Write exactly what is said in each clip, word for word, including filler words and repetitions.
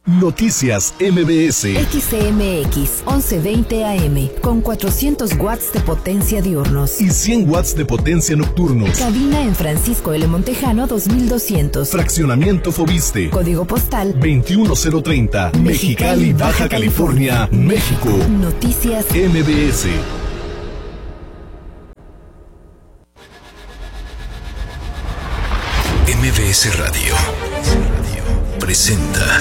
Noticias M B S. X C M X once veinte A M con cuatrocientos watts de potencia diurnos y cien watts de potencia nocturnos. Cabina en Francisco L. Montejano dos mil doscientos. Fraccionamiento Fobiste. Código postal veintiuno cero treinta. Mexicali, Baja California, México. Noticias M B S. M B S Radio presenta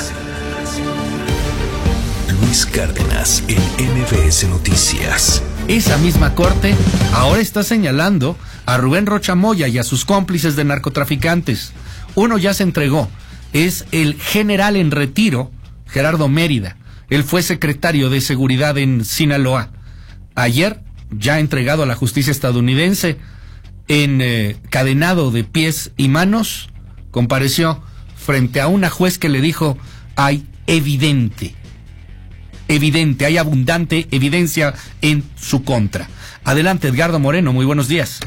Luis Cárdenas en M B S Noticias. Esa misma corte ahora está señalando a Rubén Rocha Moya y a sus cómplices de narcotraficantes. Uno ya se entregó, es el general en retiro, Gerardo Mérida. Él fue secretario de Seguridad en Sinaloa. Ayer, ya entregado a la justicia estadounidense, encadenado eh, de pies y manos, compareció frente a una juez que le dijo: hay evidente, evidente, hay abundante evidencia en su contra. Adelante, Edgardo Moreno, muy buenos días.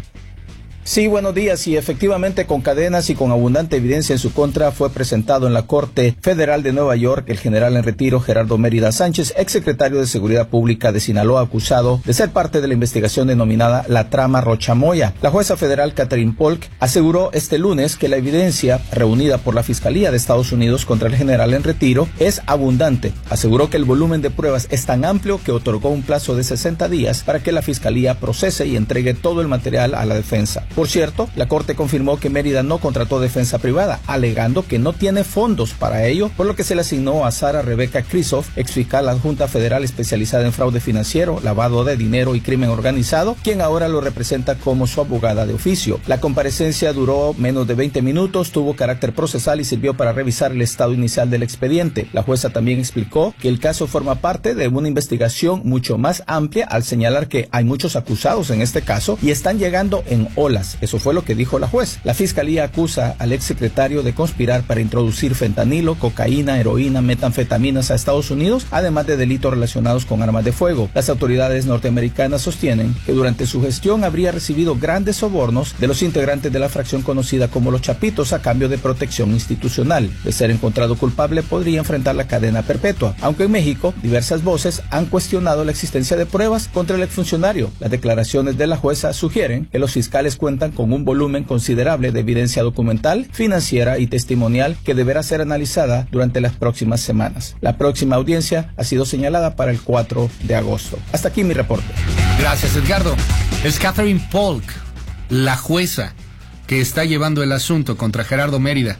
Sí, buenos días. Y efectivamente, con cadenas y con abundante evidencia en su contra, fue presentado en la Corte Federal de Nueva York el general en retiro Gerardo Mérida Sánchez, exsecretario de Seguridad Pública de Sinaloa, acusado de ser parte de la investigación denominada la trama Rocha Moya. La jueza federal Catherine Polk aseguró este lunes que la evidencia reunida por la Fiscalía de Estados Unidos contra el general en retiro es abundante. Aseguró que el volumen de pruebas es tan amplio que otorgó un plazo de sesenta días para que la Fiscalía procese y entregue todo el material a la defensa. Por cierto, la Corte confirmó que Mérida no contrató defensa privada, alegando que no tiene fondos para ello, por lo que se le asignó a Sara Rebeca Krisoff, exfiscal adjunta federal especializada en fraude financiero, lavado de dinero y crimen organizado, quien ahora lo representa como su abogada de oficio. La comparecencia duró menos de veinte minutos, tuvo carácter procesal y sirvió para revisar el estado inicial del expediente. La jueza también explicó que el caso forma parte de una investigación mucho más amplia, al señalar que hay muchos acusados en este caso y están llegando en olas. Eso fue lo que dijo la juez. La fiscalía acusa al exsecretario de conspirar para introducir fentanilo, cocaína, heroína, metanfetaminas a Estados Unidos, además de delitos relacionados con armas de fuego. Las autoridades norteamericanas sostienen que durante su gestión habría recibido grandes sobornos de los integrantes de la fracción conocida como los Chapitos a cambio de protección institucional. De ser encontrado culpable, podría enfrentar la cadena perpetua. Aunque en México, diversas voces han cuestionado la existencia de pruebas contra el exfuncionario. Las declaraciones de la jueza sugieren que los fiscales cuentan con un volumen considerable de evidencia documental, financiera y testimonial que deberá ser analizada durante las próximas semanas. La próxima audiencia ha sido señalada para el cuatro de agosto. Hasta aquí mi reporte. Gracias, Edgardo. Es Catherine Polk, la jueza que está llevando el asunto contra Gerardo Mérida,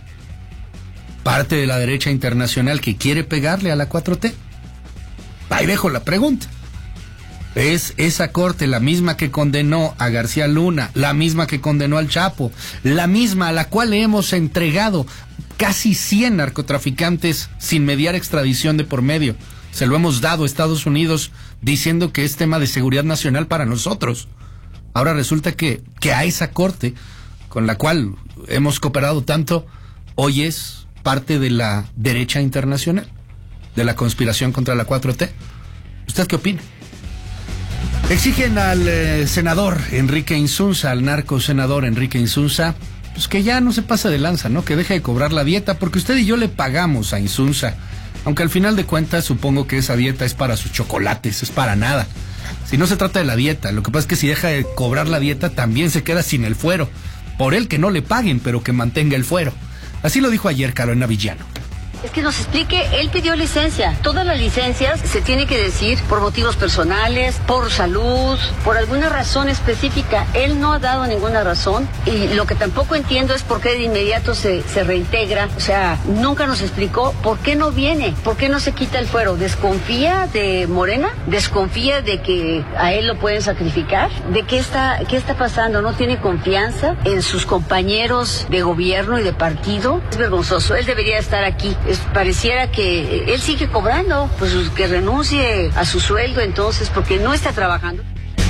parte de la derecha internacional que quiere pegarle a la cuatro T. Ahí dejo la pregunta. Es esa corte la misma que condenó a García Luna, la misma que condenó al Chapo, la misma a la cual le hemos entregado casi cien narcotraficantes sin mediar extradición de por medio. Se lo hemos dado a Estados Unidos diciendo que es tema de seguridad nacional para nosotros. Ahora resulta que, que a esa corte con la cual hemos cooperado tanto, hoy es parte de la derecha internacional, de la conspiración contra la cuatro T. ¿Usted qué opina? Exigen al eh, senador Enrique Insunza, al narco senador Enrique Insunza, pues que ya no se pase de lanza, ¿no? Que deje de cobrar la dieta, porque usted y yo le pagamos a Insunza, aunque al final de cuentas supongo que esa dieta es para sus chocolates, es para nada. Si no se trata de la dieta, lo que pasa es que si deja de cobrar la dieta también se queda sin el fuero. Por él que no le paguen, pero que mantenga el fuero. Así lo dijo ayer Carolina Villano. Es que nos explique, él pidió licencia. Todas las licencias se tiene que decir por motivos personales, por salud, por alguna razón específica. Él no ha dado ninguna razón y lo que tampoco entiendo es por qué de inmediato se, se reintegra. O sea, nunca nos explicó por qué no viene, por qué no se quita el fuero. ¿Desconfía de Morena? ¿Desconfía de que a él lo pueden sacrificar? ¿De qué está, qué está pasando? ¿No tiene confianza en sus compañeros de gobierno y de partido? Es vergonzoso, él debería estar aquí. Es, pareciera que él sigue cobrando, pues que renuncie a su sueldo entonces, porque no está trabajando.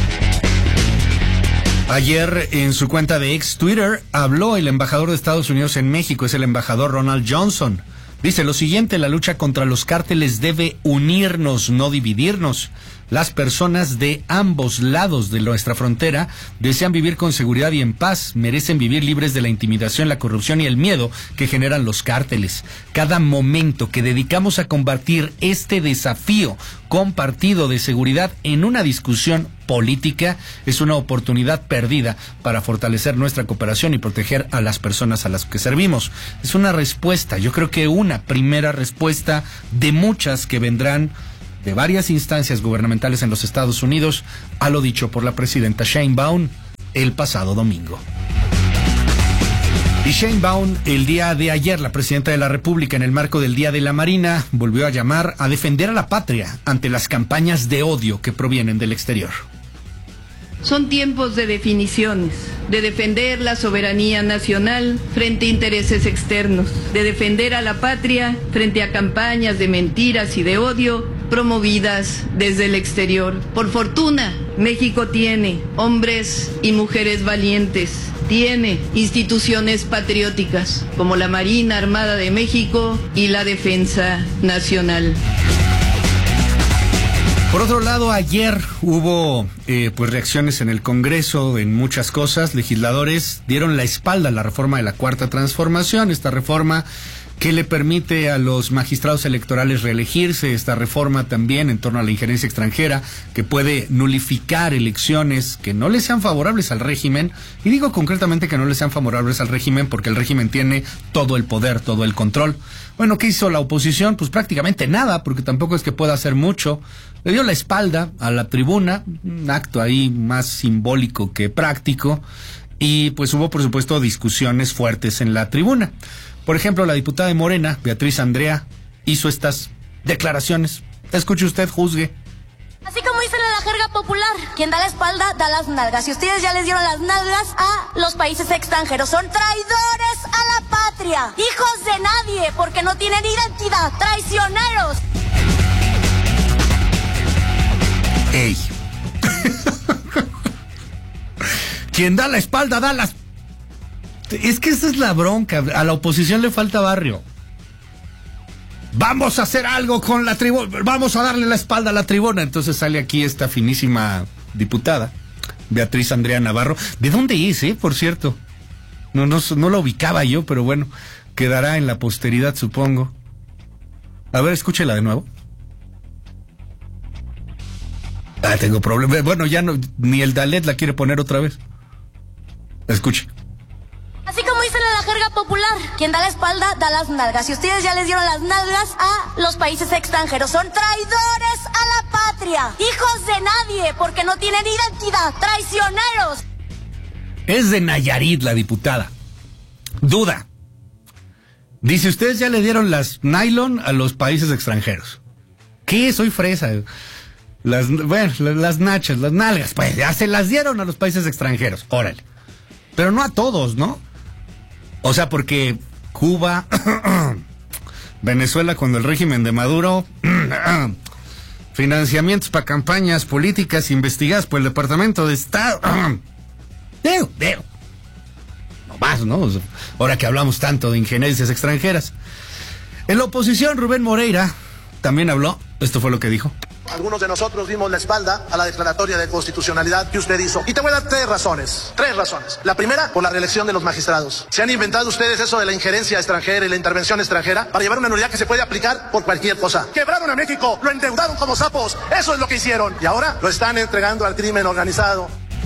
Ayer en su cuenta de ex Twitter habló el embajador de Estados Unidos en México, es el embajador Ronald Johnson. Dice lo siguiente: la lucha contra los cárteles debe unirnos, no dividirnos. Las personas de ambos lados de nuestra frontera desean vivir con seguridad y en paz, merecen vivir libres de la intimidación, la corrupción y el miedo que generan los cárteles. Cada momento que dedicamos a combatir este desafío compartido de seguridad en una discusión política es una oportunidad perdida para fortalecer nuestra cooperación y proteger a las personas a las que servimos. Es una respuesta, yo creo que una primera respuesta de muchas que vendrán de varias instancias gubernamentales en los Estados Unidos a lo dicho por la presidenta Sheinbaum el pasado domingo. Y Sheinbaum, el día de ayer, la presidenta de la República, en el marco del Día de la Marina, volvió a llamar a defender a la patria ante las campañas de odio que provienen del exterior. Son tiempos de definiciones, de defender la soberanía nacional frente a intereses externos, de defender a la patria frente a campañas de mentiras y de odio promovidas desde el exterior. Por fortuna, México tiene hombres y mujeres valientes, tiene instituciones patrióticas como la Marina Armada de México y la Defensa Nacional. Por otro lado, ayer hubo eh, pues reacciones en el Congreso en muchas cosas. Legisladores dieron la espalda a la reforma de la Cuarta Transformación, esta reforma que le permite a los magistrados electorales reelegirse, esta reforma también en torno a la injerencia extranjera que puede nulificar elecciones que no le sean favorables al régimen, y digo concretamente que no le sean favorables al régimen porque el régimen tiene todo el poder, todo el control. Bueno, ¿qué hizo la oposición? Pues prácticamente nada, porque tampoco es que pueda hacer mucho. Le dio la espalda a la tribuna, un acto ahí más simbólico que práctico, y pues hubo por supuesto discusiones fuertes en la tribuna. Por ejemplo, la diputada de Morena, Beatriz Andrea, hizo estas declaraciones. Escuche usted, juzgue. Así como dicen en la jerga popular, quien da la espalda da las nalgas. Y ustedes ya les dieron las nalgas a los países extranjeros. Son traidores a la patria, hijos de nadie, porque no tienen identidad, traicioneros. ¡Ey! Quien da la espalda da las... Es que esa es la bronca. A la oposición le falta barrio. Vamos a hacer algo con la tribuna. Vamos a darle la espalda a la tribuna. Entonces sale aquí esta finísima diputada, Beatriz Andrea Navarro. ¿De dónde es, eh? Por cierto. No, no, no la ubicaba yo, pero bueno, quedará en la posteridad, supongo. A ver, escúchela de nuevo. Ah, tengo problemas. Bueno, ya no, ni el Dalet la quiere poner otra vez. Escuche. Así como dicen en la jerga popular, quien da la espalda da las nalgas. Y ustedes ya les dieron las nalgas a los países extranjeros. Son traidores a la patria, hijos de nadie, porque no tienen identidad, traicioneros. Es de Nayarit la diputada. Duda. Dice, ustedes ya le dieron las nylon a los países extranjeros. ¿Qué? Soy fresa. Las, bueno, las nachas, las nalgas, pues ya se las dieron a los países extranjeros. Órale. Pero no a todos, ¿no? O sea, porque Cuba, Venezuela con el régimen de Maduro, financiamientos para campañas políticas investigadas por el Departamento de Estado. Digo, digo. No más, ¿no? O sea, ahora que hablamos tanto de injerencias extranjeras. En la oposición, Rubén Moreira también habló. Esto fue lo que dijo. Algunos de nosotros dimos la espalda a la declaratoria de constitucionalidad que usted hizo. Y te voy a dar tres razones. Tres razones. La primera, por la reelección de los magistrados. ¿Se han inventado ustedes eso de la injerencia extranjera y la intervención extranjera para llevar una nulidad que se puede aplicar por cualquier cosa? Quebraron a México, lo endeudaron como sapos. Eso es lo que hicieron. Y ahora lo están entregando al crimen organizado.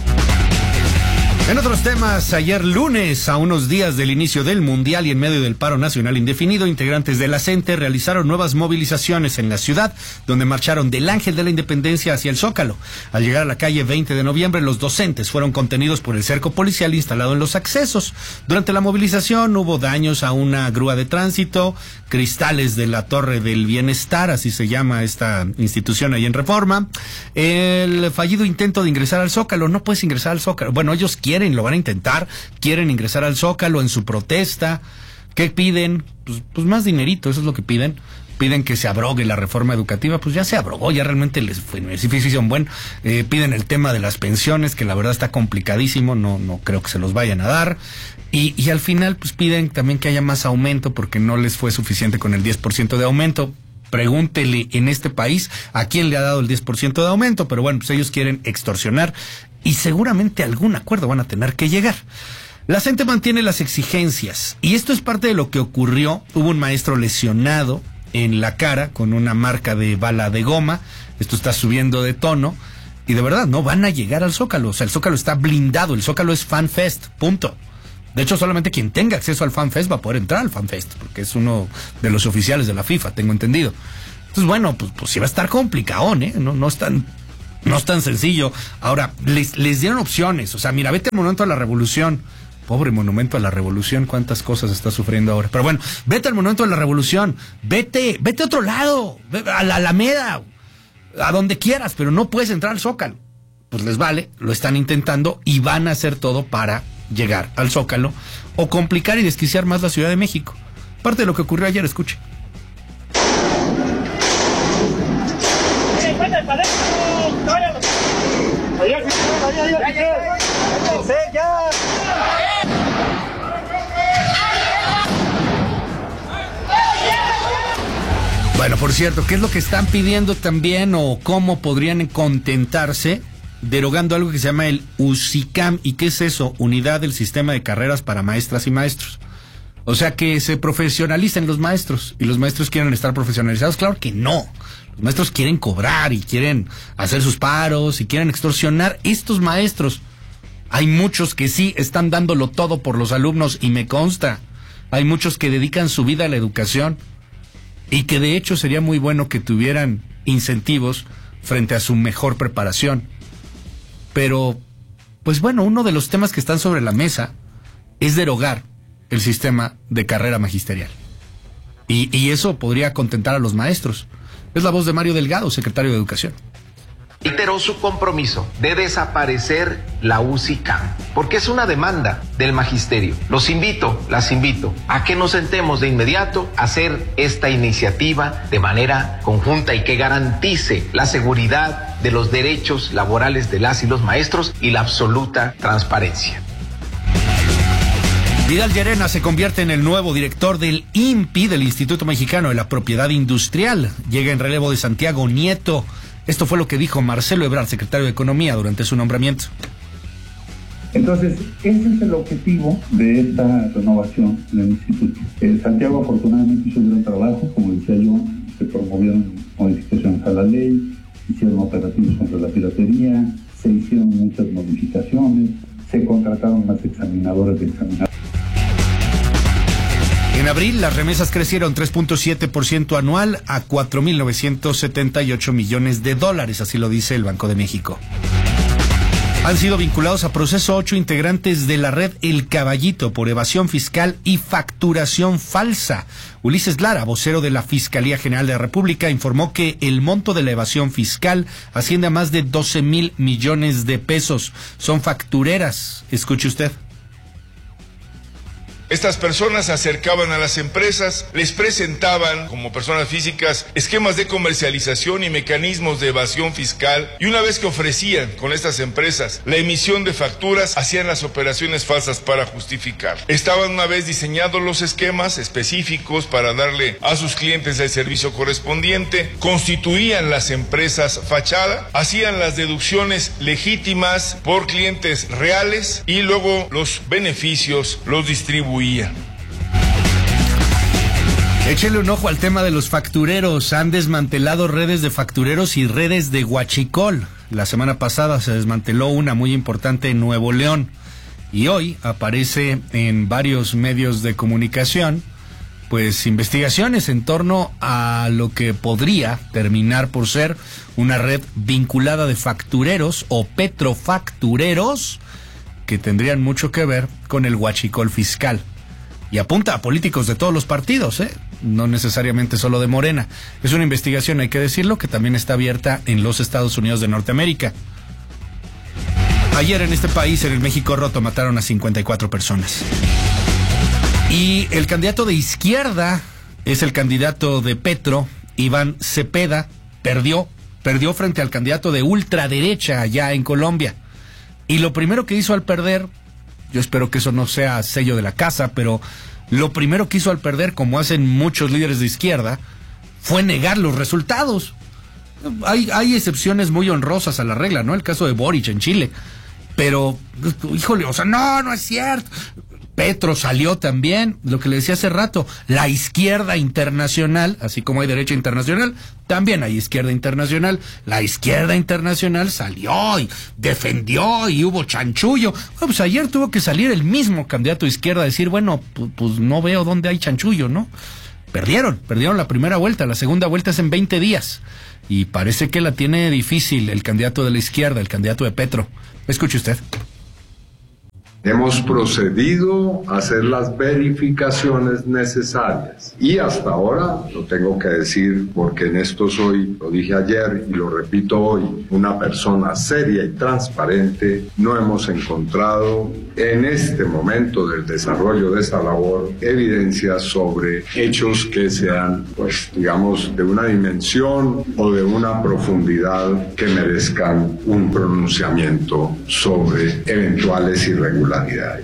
En otros temas, ayer lunes, a unos días del inicio del Mundial y en medio del paro nacional indefinido, integrantes de la CENTE realizaron nuevas movilizaciones en la ciudad, donde marcharon del Ángel de la Independencia hacia el Zócalo. Al llegar a la calle veinte de noviembre, los docentes fueron contenidos por el cerco policial instalado en los accesos. Durante la movilización hubo daños a una grúa de tránsito, cristales de la Torre del Bienestar, así se llama esta institución ahí en Reforma. El fallido intento de ingresar al Zócalo, no puedes ingresar al Zócalo. Bueno, ellos quieren Quieren, lo van a intentar, quieren ingresar al Zócalo en su protesta. ¿Qué piden? Pues, pues más dinerito, eso es lo que piden. Piden que se abrogue la reforma educativa, pues ya se abrogó, ya realmente les fue hicieron buen. Eh, piden el tema de las pensiones, que la verdad está complicadísimo, no, no creo que se los vayan a dar. Y, y al final, pues piden también que haya más aumento, porque no les fue suficiente con el diez por ciento de aumento. pregúntele en este país a quién le ha dado el diez por ciento de aumento, pero bueno, pues ellos quieren extorsionar y seguramente a algún acuerdo van a tener que llegar. La gente mantiene las exigencias y esto es parte de lo que ocurrió. Hubo un maestro lesionado en la cara con una marca de bala de goma. Esto está subiendo de tono y de verdad no van a llegar al Zócalo. O sea, el Zócalo está blindado, el Zócalo es FanFest, punto. De hecho, solamente quien tenga acceso al FanFest va a poder entrar al FanFest, porque es uno de los oficiales de la FIFA, tengo entendido. Entonces, bueno, pues, pues sí va a estar complicado, ¿eh? No, no es tan, no es tan sencillo. Ahora, les, les dieron opciones. O sea, mira, vete al Monumento a la Revolución. Pobre Monumento a la Revolución, cuántas cosas está sufriendo ahora. Pero bueno, vete al Monumento a la Revolución, vete, vete a otro lado, a la Alameda, a donde quieras, pero no puedes entrar al Zócalo. Pues les vale, lo están intentando y van a hacer todo para llegar al Zócalo o complicar y desquiciar más la Ciudad de México. Parte de lo que ocurrió ayer, escuche. Bueno, por cierto, ¿qué es lo que están pidiendo también o cómo podrían contentarse derogando algo que se llama el UCICAM? ¿Y qué es eso? Unidad del Sistema de Carreras para Maestras y Maestros. O sea, que se profesionalicen los maestros y los maestros quieren estar profesionalizados. Claro que no. Los maestros quieren cobrar y quieren hacer sus paros y quieren extorsionar. Estos maestros, hay muchos que sí están dándolo todo por los alumnos y me consta. Hay muchos que dedican su vida a la educación y que de hecho sería muy bueno que tuvieran incentivos frente a su mejor preparación. Pero, pues bueno, uno de los temas que están sobre la mesa es derogar el sistema de carrera magisterial. Y, y eso podría contentar a los maestros. Es la voz de Mario Delgado, secretario de Educación. Reiteró su compromiso de desaparecer la UCICAM, porque es una demanda del magisterio. Los invito, las invito, a que nos sentemos de inmediato a hacer esta iniciativa de manera conjunta y que garantice la seguridad de los derechos laborales de las y los maestros y la absoluta transparencia. Vidal Llerena se convierte en el nuevo director del I N P I, del Instituto Mexicano de la Propiedad Industrial. Llega en relevo de Santiago Nieto. Esto fue lo que dijo Marcelo Ebrard, secretario de Economía, durante su nombramiento. Entonces, ese es el objetivo de esta renovación en el instituto. Eh, Santiago afortunadamente hizo un gran trabajo, como decía yo, se promovieron modificaciones a la ley, hicieron operativos contra la piratería, se hicieron muchas modificaciones, se contrataron más examinadores de examinadores. En abril, las remesas crecieron tres punto siete por ciento anual a cuatro mil novecientos setenta y ocho millones de dólares, así lo dice el Banco de México. Han sido vinculados a proceso ocho integrantes de la red El Caballito por evasión fiscal y facturación falsa. Ulises Lara, vocero de la Fiscalía General de la República, informó que el monto de la evasión fiscal asciende a más de doce mil millones de pesos. Son factureras. Escuche usted. Estas personas se acercaban a las empresas, les presentaban, como personas físicas, esquemas de comercialización y mecanismos de evasión fiscal, y una vez que ofrecían con estas empresas la emisión de facturas, hacían las operaciones falsas para justificar. Estaban una vez diseñados los esquemas específicos para darle a sus clientes el servicio correspondiente, constituían las empresas fachada, hacían las deducciones legítimas por clientes reales y luego los beneficios los distribuían. Échele un ojo al tema de los factureros. Han desmantelado redes de factureros y redes de huachicol. La semana pasada se desmanteló una muy importante en Nuevo León. Y hoy aparece en varios medios de comunicación, pues, investigaciones en torno a lo que podría terminar por ser una red vinculada de factureros o petrofactureros que tendrían mucho que ver con el huachicol fiscal. Y apunta a políticos de todos los partidos, ¿eh? No necesariamente solo de Morena. Es una investigación, hay que decirlo, que también está abierta en los Estados Unidos de Norteamérica. Ayer en este país, en el México roto, mataron a cincuenta y cuatro personas. Y el candidato de izquierda es el candidato de Petro, Iván Cepeda, perdió, perdió frente al candidato de ultraderecha allá en Colombia. Y lo primero que hizo al perder, yo espero que eso no sea sello de la casa, pero lo primero que hizo al perder, como hacen muchos líderes de izquierda, fue negar los resultados. Hay, hay excepciones muy honrosas a la regla, ¿no? El caso de Boric en Chile. Pero, híjole, o sea, no, no es cierto. Petro salió también, lo que le decía hace rato, la izquierda internacional, así como hay derecha internacional, también hay izquierda internacional. La izquierda internacional salió y defendió y hubo chanchullo. Bueno, pues ayer tuvo que salir el mismo candidato de izquierda a decir, bueno, pues, pues no veo dónde hay chanchullo, ¿no? Perdieron, perdieron la primera vuelta, la segunda vuelta es en veinte días. Y parece que la tiene difícil el candidato de la izquierda, el candidato de Petro. Escuche usted. Hemos procedido a hacer las verificaciones necesarias y hasta ahora, lo tengo que decir porque en esto soy, lo dije ayer y lo repito hoy, una persona seria y transparente, no hemos encontrado en este momento del desarrollo de esa labor evidencias sobre hechos que sean, pues digamos, de una dimensión o de una profundidad que merezcan un pronunciamiento sobre eventuales irregularidades.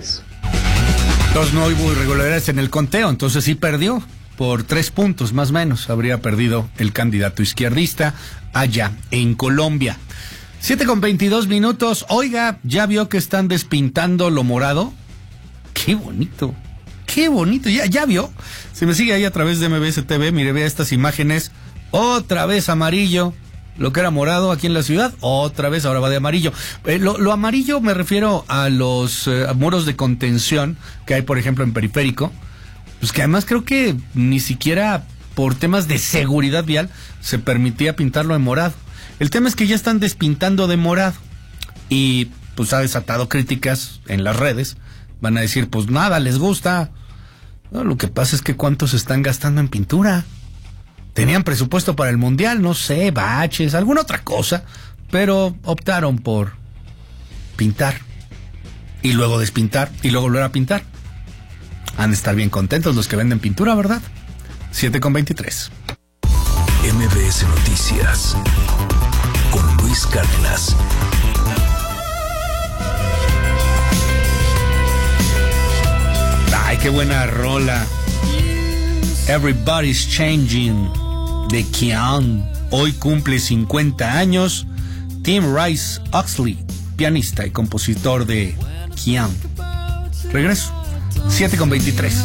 Entonces no hubo irregularidades en el conteo, entonces sí perdió por tres puntos más o menos, habría perdido el candidato izquierdista allá en Colombia. siete con veintidós minutos, oiga, ¿ya vio que están despintando lo morado? ¡Qué bonito! ¡Qué bonito! ¿Ya, ya vio? Si me sigue ahí a través de M B S T V, mire, vea estas imágenes, otra vez amarillo. Lo que era morado aquí en la ciudad, otra vez ahora va de amarillo. Eh, lo, lo amarillo me refiero a los eh, muros de contención que hay, por ejemplo, en Periférico. Pues que además creo que ni siquiera por temas de seguridad vial se permitía pintarlo de morado. El tema es que ya están despintando de morado y pues ha desatado críticas en las redes. Van a decir, pues nada, les gusta. No, lo que pasa es que cuántos están gastando en pintura. Tenían presupuesto para el mundial, no sé, baches, alguna otra cosa, pero optaron por pintar y luego despintar y luego volver a pintar. Han de estar bien contentos los que venden pintura, ¿verdad? siete con veintitrés. M B S Noticias con Luis Cárdenas. Ay, qué buena rola. Everybody's Changing de Kian. Hoy cumple cincuenta años Tim Rice Oxley, pianista y compositor de Kian. Regreso, siete con veintitrés.